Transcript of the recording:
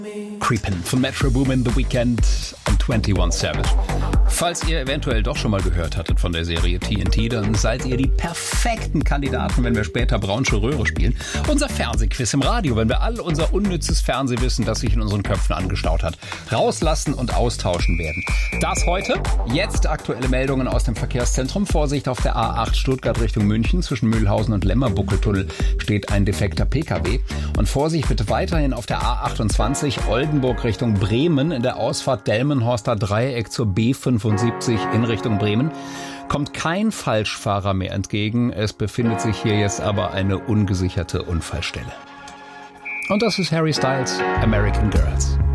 Creepin' von Metro Boomin, The Weeknd und 21 Savage. Falls ihr eventuell doch schon mal gehört hattet von der Serie TNT, dann seid ihr die perfekten Kandidaten, wenn wir später Braunsche Röhre spielen. Unser Fernsehquiz im Radio, wenn wir all unser unnützes Fernsehwissen, das sich in unseren Köpfen angestaut hat, rauslassen und austauschen werden. Das heute. Jetzt aktuelle Meldungen aus dem Verkehrszentrum. Vorsicht auf der A8 Stuttgart Richtung München. Zwischen Mühlhausen und Lemmerbuckeltunnel steht ein defekter PKW. Und Vorsicht bitte weiterhin auf der A28 Oldenburg Richtung Bremen in der Ausfahrt Delmenhorster Dreieck zur B75 in Richtung Bremen. Kommt kein Falschfahrer mehr entgegen. Es befindet sich hier jetzt aber eine ungesicherte Unfallstelle. Und das ist Harry Styles, American Girls.